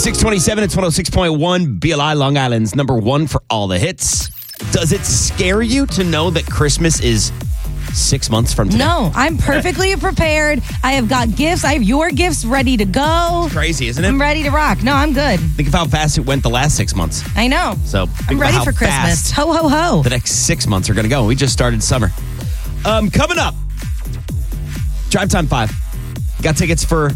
627, it's 106.1 BLI, Long Island's number one for all the hits. Does it scare you to know that Christmas is 6 months from today? No, I'm perfectly prepared. I have got gifts. I have your gifts ready to go. Crazy, isn't it? I'm ready to rock. No, I'm good. Think of how fast it went the last 6 months. I know. So I'm ready for Christmas. Ho, ho, ho. The next 6 months are going to go. We just started summer. Coming up, Drive Time 5. Got tickets for,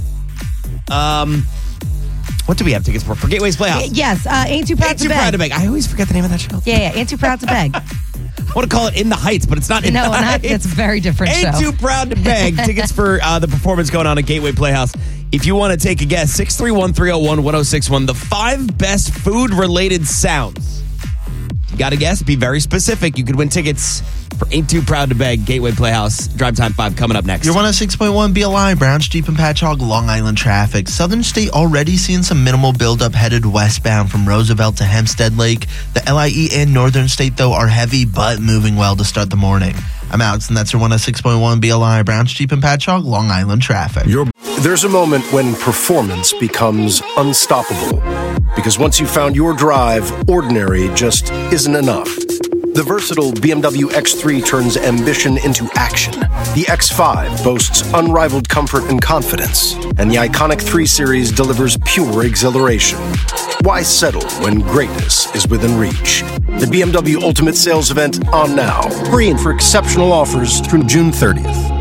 what do we have tickets for? For Gateway's Playhouse. Yes, Ain't Too Proud Ain't to Too Beg. Proud to Beg. I always forget the name of that show. Yeah, Ain't Too Proud to Beg. I want to call it In the Heights, but it's not In the Heights. It's a very different show. Ain't Too Proud to Beg. Tickets for the performance going on at Gateway Playhouse. If you want to take a guess, 631-301-1061. The 5 best food-related sounds. You got to guess. Be very specific. You could win tickets for Ain't Too Proud to Beg, Gateway Playhouse. Drive Time 5 coming up next. You're 106.1 BLI, Browns, Jeep, and Patchogue, Long Island traffic. Southern State already seeing some minimal buildup headed westbound from Roosevelt to Hempstead Lake. The LIE and Northern State, though, are heavy but moving well to start the morning. I'm Alex, and that's your 106.1 BLI, Browns, Jeep, and Patchogue, Long Island traffic. There's a moment when performance becomes unstoppable. Because once you've found your drive, ordinary just isn't enough. The versatile BMW X3 turns ambition into action. The X5 boasts unrivaled comfort and confidence. And the iconic 3 Series delivers pure exhilaration. Why settle when greatness is within reach? The BMW Ultimate Sales Event on now. Hurry in for exceptional offers through June 30th.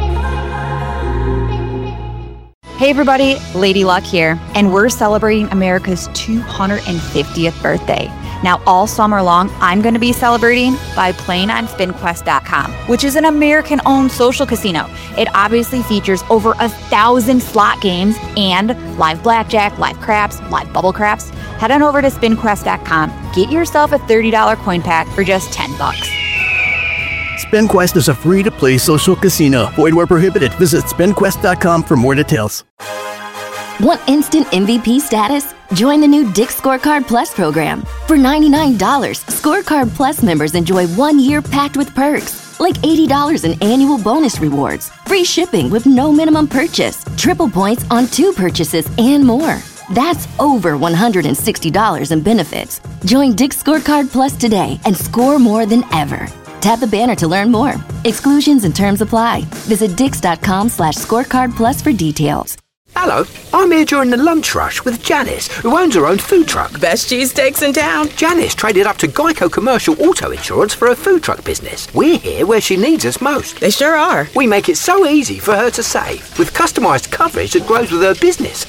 Hey everybody, Lady Luck here, and we're celebrating America's 250th birthday. Now all summer long, I'm going to be celebrating by playing on SpinQuest.com, which is an American-owned social casino. It obviously features over 1,000 slot games and live blackjack, live craps, live bubble craps. Head on over to SpinQuest.com, get yourself a $30 coin pack for just $10. SpinQuest is a free-to-play social casino. Void where prohibited. Visit SpinQuest.com for more details. Want instant MVP status? Join the new Dick's Scorecard Plus program. For $99, Scorecard Plus members enjoy 1 year packed with perks, like $80 in annual bonus rewards, free shipping with no minimum purchase, triple points on 2 purchases, and more. That's over $160 in benefits. Join Dick's Scorecard Plus today and score more than ever. Tap the banner to learn more. Exclusions and terms apply. Visit dix.com/scorecard plus for details. Hello, I'm here during the lunch rush with Janice, who owns her own food truck. Best cheesesteaks in town. Janice traded up to Geico Commercial Auto Insurance for her food truck business. We're here where she needs us most. They sure are. We make it so easy for her to save, with customised coverage that grows with her business.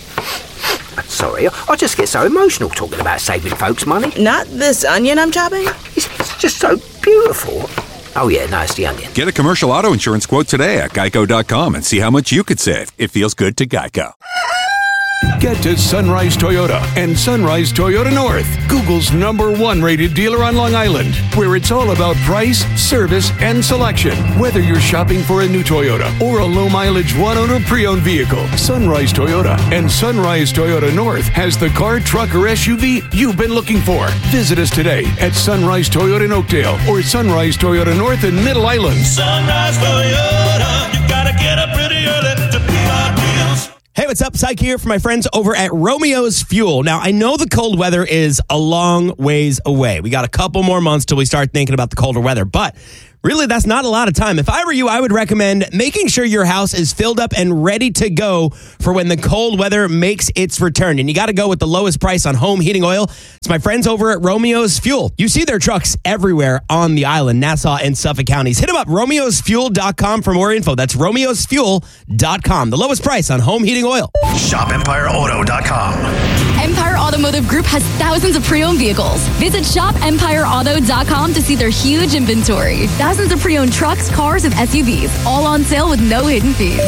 Sorry, I just get so emotional talking about saving folks money. Not this onion I'm chopping? It's just so beautiful. Oh yeah, no, it's the onion. Get a commercial auto insurance quote today at geico.com and see how much you could save. It feels good to Geico. Get to Sunrise Toyota and Sunrise Toyota North, Google's #1 rated dealer on Long Island, where it's all about price, service, and selection. Whether you're shopping for a new Toyota or a low-mileage one-owner pre-owned vehicle, Sunrise Toyota and Sunrise Toyota North has the car, truck, or SUV you've been looking for. Visit us today at Sunrise Toyota in Oakdale or Sunrise Toyota North in Middle Island. Sunrise Toyota, you gotta get up pretty early to pay our bills. Hey, what's up? Syke here for my friends over at Romeo's Fuel. Now, I know the cold weather is a long ways away. We got a couple more months till we start thinking about the colder weather, but really, that's not a lot of time. If I were you, I would recommend making sure your house is filled up and ready to go for when the cold weather makes its return. And you got to go with the lowest price on home heating oil. It's my friends over at Romeo's Fuel. You see their trucks everywhere on the island, Nassau and Suffolk counties. Hit them up, romeosfuel.com for more info. That's romeosfuel.com. The lowest price on home heating oil. ShopEmpireAuto.com. Empire Automotive Group has thousands of pre-owned vehicles. Visit ShopEmpireAuto.com to see their huge inventory. Thousands of pre-owned trucks, cars, and SUVs, all on sale with no hidden fees.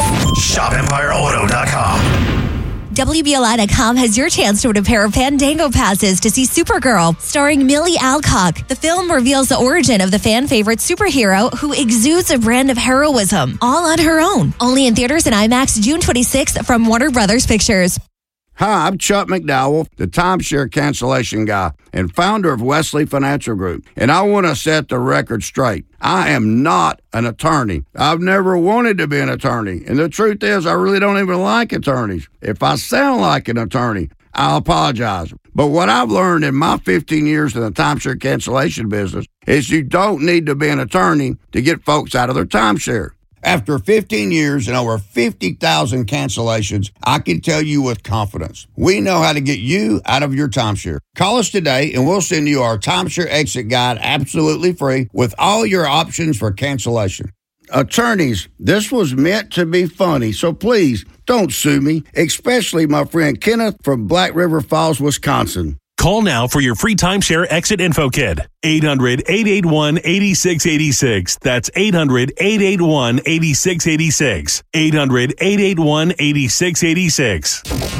ShopEmpireAuto.com. WBLI.com has your chance to win a pair of Fandango passes to see Supergirl, starring Millie Alcock. The film reveals the origin of the fan favorite superhero who exudes a brand of heroism, all on her own. Only in theaters and IMAX June 26th from Warner Brothers Pictures. Hi, I'm Chuck McDowell, the timeshare cancellation guy and founder of Wesley Financial Group, and I want to set the record straight. I am not an attorney. I've never wanted to be an attorney, and the truth is I really don't even like attorneys. If I sound like an attorney, I apologize. But what I've learned in my 15 years in the timeshare cancellation business is you don't need to be an attorney to get folks out of their timeshare. After 15 years and over 50,000 cancellations, I can tell you with confidence, we know how to get you out of your timeshare. Call us today and we'll send you our timeshare exit guide absolutely free with all your options for cancellation. Attorneys, this was meant to be funny, so please don't sue me, especially my friend Kenneth from Black River Falls, Wisconsin. Call now for your free timeshare exit info kit. 800-881-8686. That's 800-881-8686. 800-881-8686.